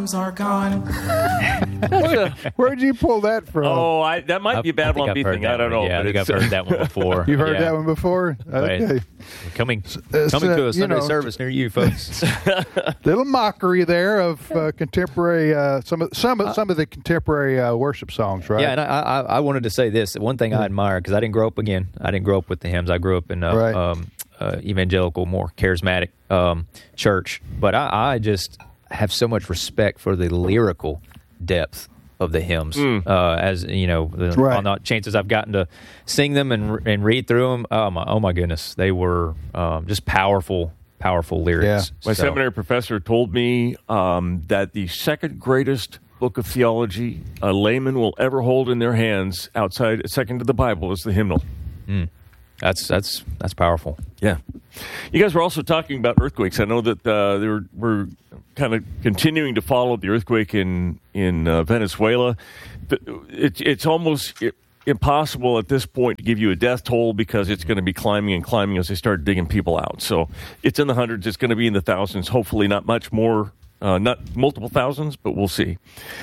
are gone. Where'd you pull that from? That might be a Babylon Bee thing. I don't know. Yeah, I think I've heard that one before. You've heard that one before? Right. Okay. Coming to a Sunday service near you, folks. Little mockery there of contemporary, some of the contemporary worship songs, right? Yeah, and I wanted to say this. One thing I admire, because I didn't grow up with the hymns. I grew up in evangelical, more charismatic church. But I just have so much respect for the lyrical depth of the hymns. As you know, on the chances I've gotten to sing them and read through them, oh my goodness, they were just powerful lyrics. Yeah. My seminary professor told me that the second greatest book of theology a layman will ever hold in their hands, second to the Bible, is the hymnal. That's powerful. Yeah. You guys were also talking about earthquakes. I know that we're kind of continuing to follow the earthquake in Venezuela. It's almost impossible at this point to give you a death toll because it's going to be climbing and climbing as they start digging people out. So it's in the hundreds. It's going to be in the thousands. Hopefully not much more, not multiple thousands, but we'll see.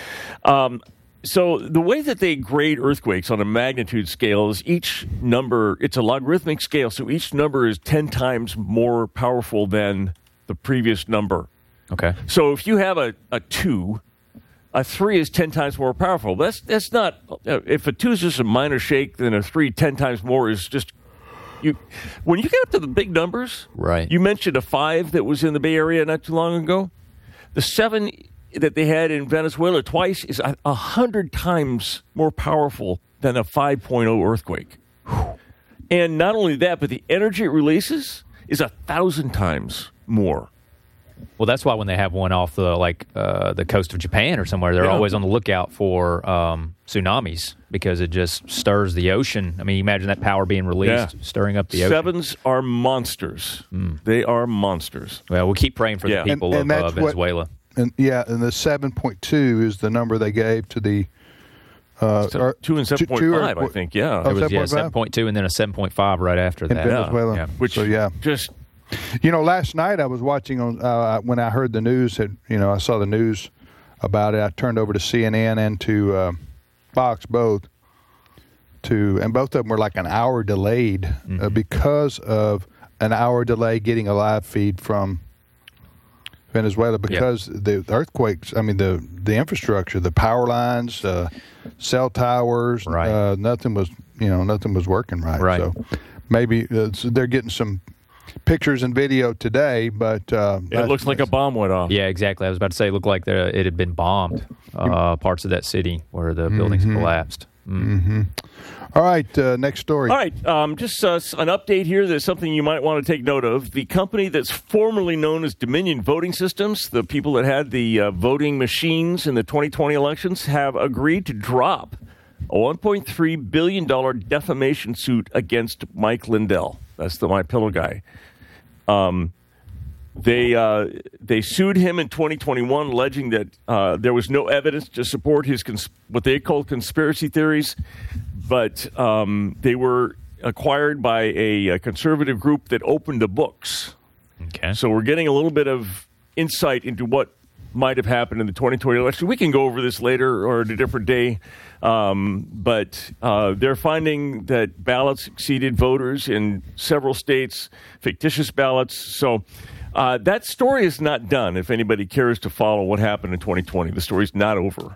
So the way that they grade earthquakes on a magnitude scale is each number, it's a logarithmic scale, so each number is 10 times more powerful than the previous number. Okay. So if you have a 2, a 3 is 10 times more powerful. That's not, if a 2 is just a minor shake, then a 3 10 times more is just, when you get up to the big numbers, right? You mentioned a 5 that was in the Bay Area not too long ago. The 7 that they had in Venezuela twice is 100 times more powerful than a 5.0 earthquake. And not only that, but the energy it releases is 1,000 times more. Well, that's why when they have one off the coast of Japan or somewhere, they're always on the lookout for tsunamis because it just stirs the ocean. I mean, imagine that power being released, stirring up the ocean. 7s are monsters. They are monsters. Well, we'll keep praying for the people of Venezuela. And the 7.2 is the number they gave to the 2 and 7.5, I think. Yeah, it was 7.2 and then a 7.5 right after that. In Venezuela. Yeah. Which just. Last night I was watching on when I heard the news. I saw the news about it. I turned over to CNN and to Fox both. And both of them were like an hour delayed because of an hour delay getting a live feed from Venezuela because the earthquakes. I mean the infrastructure, the power lines, cell towers. Right. Nothing was working right. Right. So maybe they're getting some pictures and video today, but it looks like a bomb went off. Yeah, exactly. I was about to say it looked like it had been bombed. Parts of that city where the buildings collapsed. Mm-hmm. All right, next story. All right, just an update here. There's something you might want to take note of. The company that's formerly known as Dominion Voting Systems, the people that had the voting machines in the 2020 elections, have agreed to drop a $1.3 billion defamation suit against Mike Lindell. That's the MyPillow guy. They sued him in 2021, alleging that there was no evidence to support his what they call conspiracy theories, but they were acquired by a conservative group that opened the books. Okay. So we're getting a little bit of insight into what might have happened in the 2020 election. We can go over this later or at a different day, but they're finding that ballots exceeded voters in several states, fictitious ballots. So that story is not done. If anybody cares to follow what happened in 2020, the story's not over.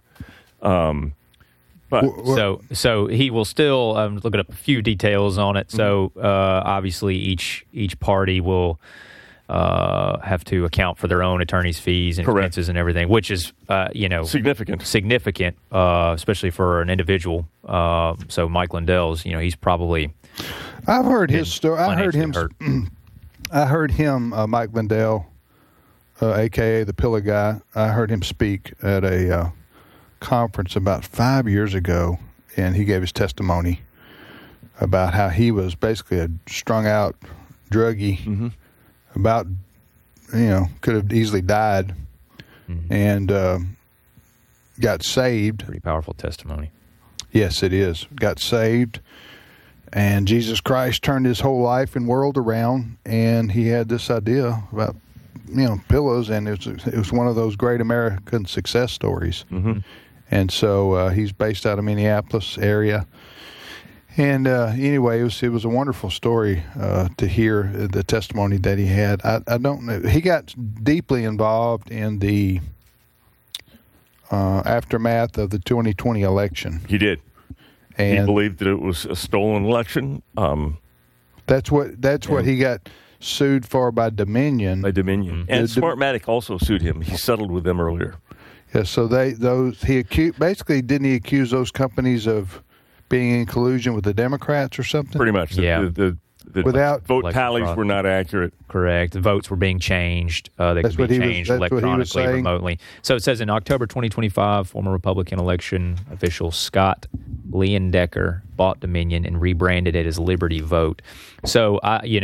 So he will still looking up a few details on it. So obviously each party will have to account for their own attorney's fees and expenses and everything, which is significant, especially for an individual. So Mike Lindell's, he's probably. I've heard his story. I heard him, Mike Lindell, a.k.a. the Pillow Guy. I heard him speak at a conference about 5 years ago, and he gave his testimony about how he was basically a strung-out druggie, about, could have easily died, and got saved. Pretty powerful testimony. Yes, it is. Got saved. And Jesus Christ turned his whole life and world around, and he had this idea about pillows, and it was one of those great American success stories. Mm-hmm. And so he's based out of Minneapolis area. And anyway, it was a wonderful story to hear the testimony that he had. I don't know. He got deeply involved in the aftermath of the 2020 election. He did. And he believed that it was a stolen election. That's what he got sued for by Dominion. And Smartmatic also sued him. He settled with them earlier. Yeah, so he accused those companies of being in collusion with the Democrats or something? Pretty much. Yeah. The vote tallies were not accurate. Correct. The votes were being changed. They could be changed electronically, remotely. So it says in October 2025, former Republican election official Scott Leyendecker bought Dominion and rebranded it as Liberty Vote. So,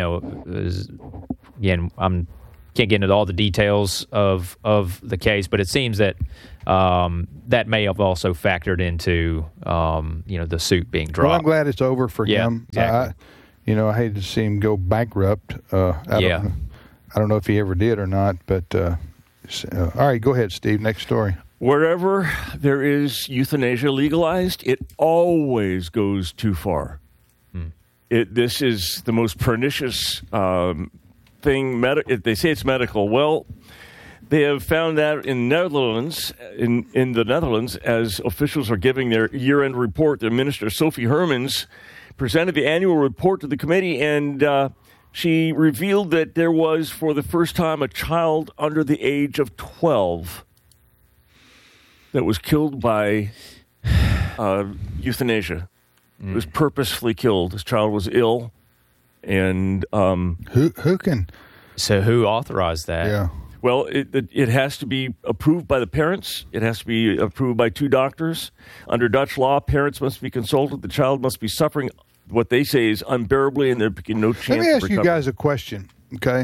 again, can't get into all the details of the case, but it seems that that may have also factored into the suit being dropped. Well, I'm glad it's over for him. Exactly. I hate to see him go bankrupt. I don't know if he ever did or not, but all right, go ahead, Steve. Next story. Wherever there is euthanasia legalized, it always goes too far. This is the most pernicious thing. They say it's medical. Well, they have found that in the Netherlands, as officials are giving their year-end report, the Minister Sophie Hermans presented the annual report to the committee, and she revealed that there was, for the first time, a child under the age of 12 that was killed by euthanasia. It was purposefully killed. This child was ill, and who can? So who authorized that? Yeah. Well, it has to be approved by the parents. It has to be approved by 2 doctors. Under Dutch law, parents must be consulted. The child must be suffering what they say is unbearably, and there be no chance. Let me ask you guys a question, okay?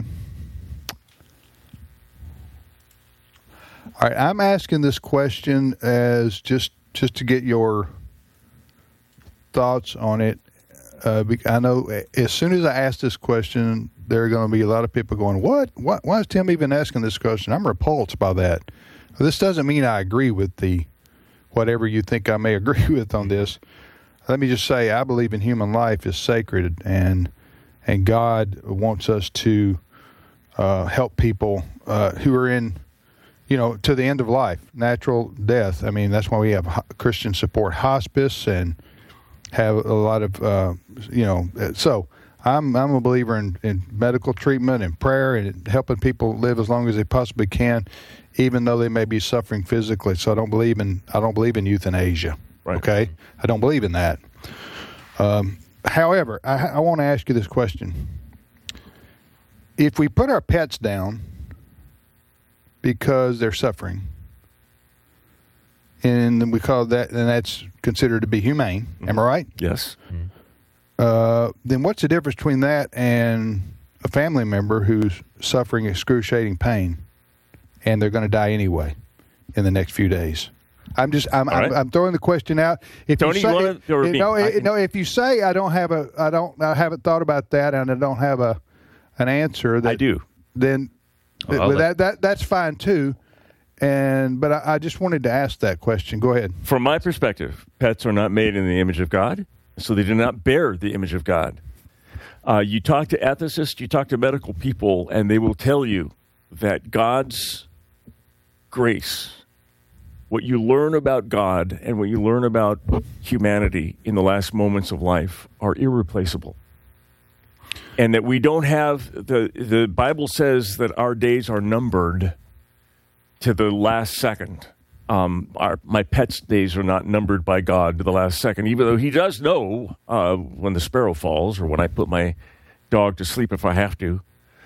All right, I'm asking this question as just to get your thoughts on it. I know as soon as I ask this question, there are going to be a lot of people going, "What? Why is Tim even asking this question?" I'm repulsed by that. This doesn't mean I agree with whatever you think I may agree with on this. Let me just say, I believe in human life is sacred, and God wants us to help people who are in, to the end of life, natural death. I mean, that's why we have Christian support hospice and have a lot of, So I'm a believer in medical treatment and prayer and helping people live as long as they possibly can, even though they may be suffering physically. So I don't believe in euthanasia. Right. Okay, I don't believe in that. However, I want to ask you this question: if we put our pets down because they're suffering, and we call that, and that's considered to be humane, am I right? Yes. Then what's the difference between that and a family member who's suffering excruciating pain, and they're going to die anyway in the next few days? I'm throwing the question out. If Tony, if you say I haven't thought about that and I don't have an answer, I do. Then that's fine too. But I just wanted to ask that question. Go ahead. From my perspective, pets are not made in the image of God, so they do not bear the image of God. You talk to ethicists, you talk to medical people, and they will tell you that God's grace, what you learn about God and what you learn about humanity in the last moments of life, are irreplaceable. And that we don't have, the Bible says that our days are numbered to the last second. My pet's days are not numbered by God to the last second, even though he does know when the sparrow falls or when I put my dog to sleep if I have to.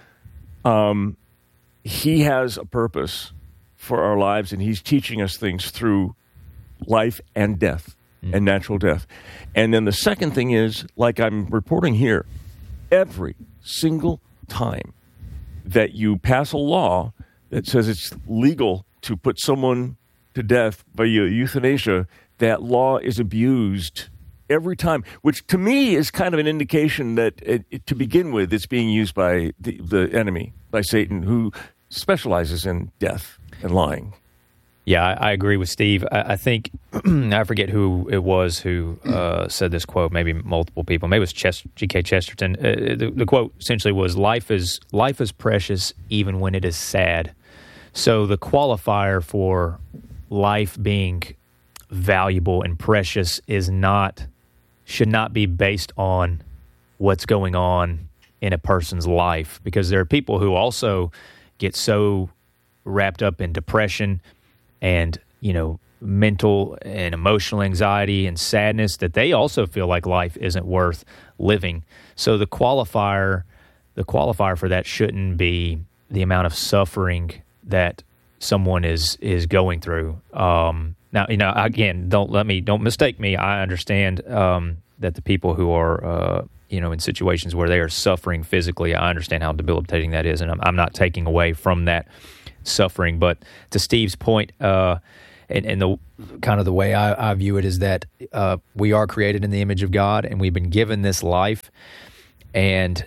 He has a purpose for our lives, and he's teaching us things through life and death and natural death. And then the second thing is, like I'm reporting here, every single time that you pass a law that says it's legal to put someone to death by euthanasia, that law is abused every time, which to me is kind of an indication that to begin with, it's being used by the enemy, by Satan, who specializes in death and lying. Yeah, I agree with Steve. I think, I forget who it was who said this quote, maybe multiple people. Maybe it was G.K. Chesterton. The quote essentially was, life is precious even when it is sad. So the qualifier for life being valuable and precious should not be based on what's going on in a person's life, because there are people who also get so wrapped up in depression and, mental and emotional anxiety and sadness that they also feel like life isn't worth living. So the qualifier for that shouldn't be the amount of suffering that someone is going through. Now, again, don't mistake me. I understand that the people who are, in situations where they are suffering physically, I understand how debilitating that is, and I'm not taking away from that suffering. But to Steve's point, and the kind of the way I view it is that we are created in the image of God, and we've been given this life, and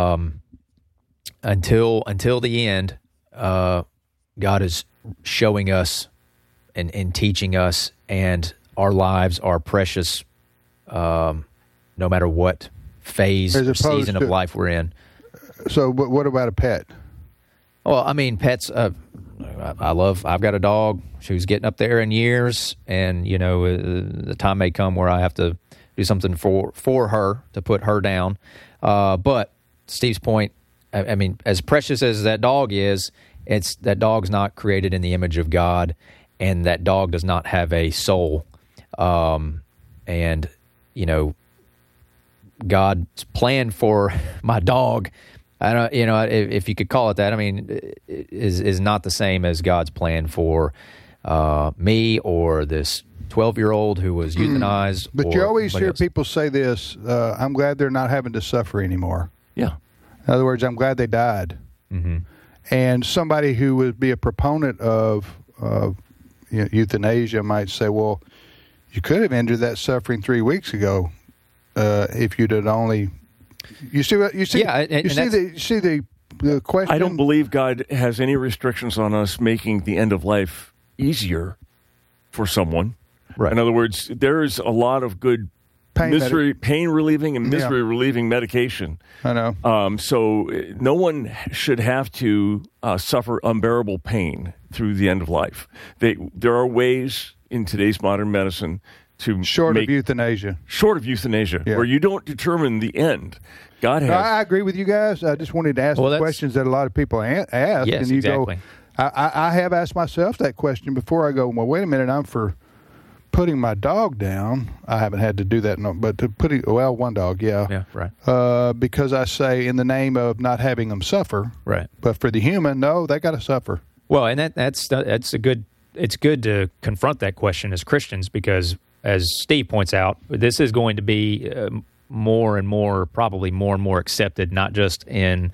until the end, God is showing us and teaching us, and our lives are precious, no matter what phase or season of life we're in. So, what about a pet? Well, I mean, pets. I've got a dog. She's getting up there in years, and the time may come where I have to do something for her to put her down. But Steve's point, I mean, as precious as that dog is, that dog's not created in the image of God, and that dog does not have a soul. And God's plan for my dog, I don't, if you could call it that, I mean, is not the same as God's plan for me or this 12-year-old who was euthanized. But you always hear people say this, I'm glad they're not having to suffer anymore. Yeah. In other words, I'm glad they died. Mm-hmm. And somebody who would be a proponent of euthanasia might say, well, you could have ended that suffering 3 weeks ago if you'd have only... You see the question? I don't believe God has any restrictions on us making the end of life easier for someone. Right. In other words, there is a lot of good pain relieving and misery relieving medication. I know. So no one should have to suffer unbearable pain through the end of life. There are ways in today's modern medicine to short of euthanasia, where you don't determine the end. God has. I agree with you guys. I just wanted to ask the questions that a lot of people ask. Yes, and you exactly. go, I have asked myself that question before. I go, well, wait a minute, I'm for putting my dog down. I haven't had to do that, but to putting, one dog, yeah, right. Because I say in the name of not having them suffer, right. But for the human, no, they got to suffer. Well, and that's a good. It's good to confront that question as Christians, because, as Steve points out, this is going to be more and more accepted, not just in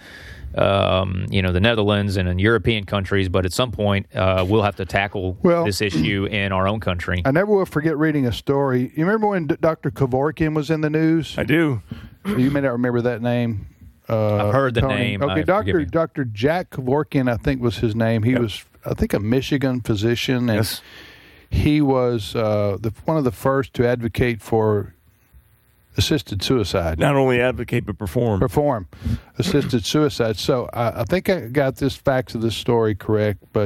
the Netherlands and in European countries, but at some point we'll have to tackle this issue in our own country. I never will forget reading a story. You remember when Dr. Kevorkian was in the news? I do. You may not remember that name. I've heard the Tony. name. Okay, Dr. Jack Kevorkian, I think was his name. He was, I think, a Michigan physician, and yes. He was one of the first to advocate for assisted suicide. Not only advocate, but perform assisted suicide. So I think I got this facts of this story correct, but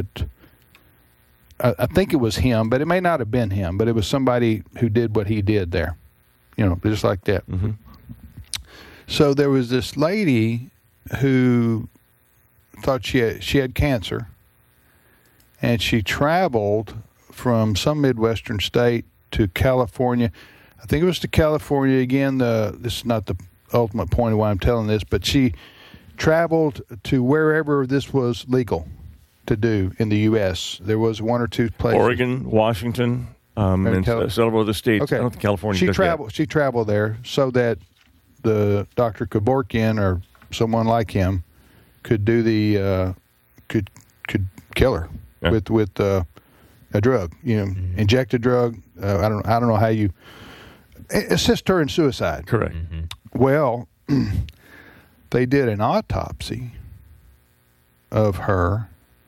I think it was him, but it may not have been him, but it was somebody who did what he did there, just like that. Mm-hmm. So there was this lady who thought she had cancer, and she traveled from some Midwestern state to California. I think it was to California again. This is not the ultimate point of why I'm telling this, but she traveled to wherever this was legal to do in the U.S. There was one or two places. Oregon, Washington, and several other states. Okay. I don't think California She does traveled. that. She traveled there so that the Dr. Kevorkian or someone like him could do could kill her with a drug. Inject a drug. I don't know how you assist her in suicide. Correct. Mm-hmm. Well, they did an autopsy of her,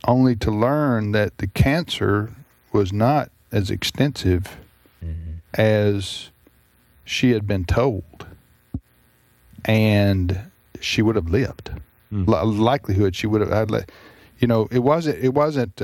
only to learn that the cancer was not as extensive as she had been told, and she would have lived. Likelihood she would have had. It wasn't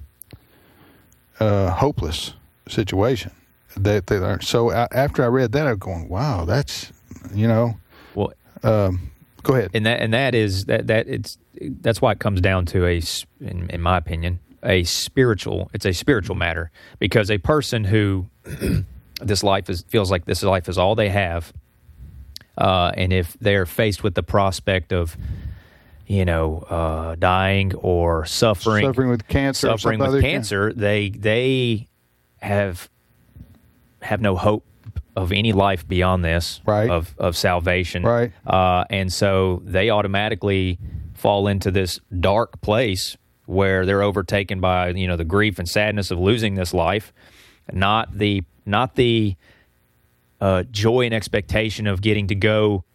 a hopeless situation that they learned. So after I read that, I'm going, wow, that's Well, go ahead. And that's why it comes down to in my opinion, it's a spiritual matter, because a person who feels like this life is all they have, and if they're faced with the prospect of dying or suffering with cancer, they have no hope of any life beyond this, right, of salvation, right, and so they automatically fall into this dark place where they're overtaken by the grief and sadness of losing this life, not the joy and expectation of getting to go